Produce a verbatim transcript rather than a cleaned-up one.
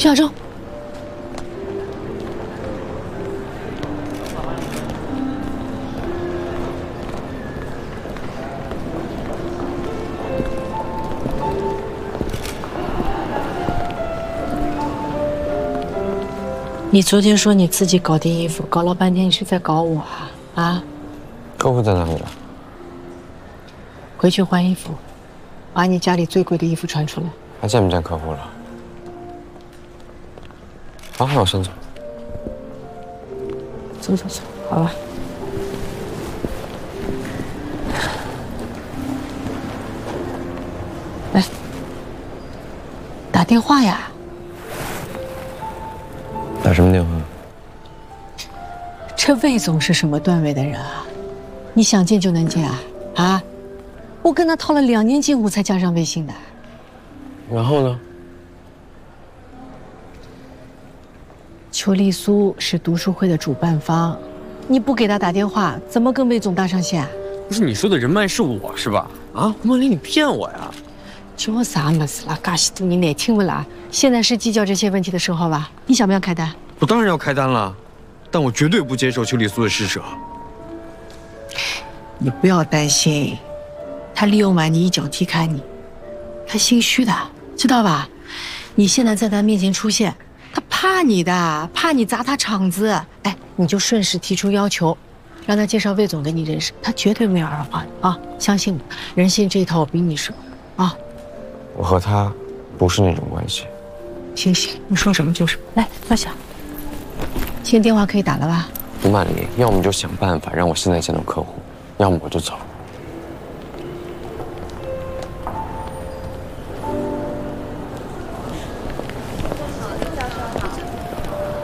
徐小舟。 你昨天说你自己搞定衣服，搞了半天你是在搞我啊？啊？ 客户在哪里了？ 回去换衣服，把你家里最贵的衣服穿出来。 还见不见客户了？好好，我先走。 走走走，好吧。来，打电话呀。 打什么电话？ 这魏总是什么段位的人啊？你想见就能见啊？啊！我跟他套了两年近乎才加上微信的。 然后呢？ 邱丽苏是读书会的主办方，你不给他打电话，怎么跟魏总搭上线？ 不是你说的人脉是我是吧？啊，胡梦玲，你骗我呀！ 叫啥么子啦？嘎西多你难听不啦？现在是计较这些问题的时候吧？你想不想开单？ 我当然要开单了，但我绝对不接受邱丽苏的施舍。 你不要担心，他利用完你一脚踢开你，他心虚的，知道吧？你现在在他面前出现，他怕你的，怕你砸他场子。哎，你就顺势提出要求，让他介绍魏总给你认识，他绝对没有二话的啊！相信我，人心这一套我比你熟啊。 我和他不是那种关系。 行行，你说什么就是。来，坐下。现在电话可以打了吧？ 胡曼丽，要么就想办法让我现在见到客户，要么我就走。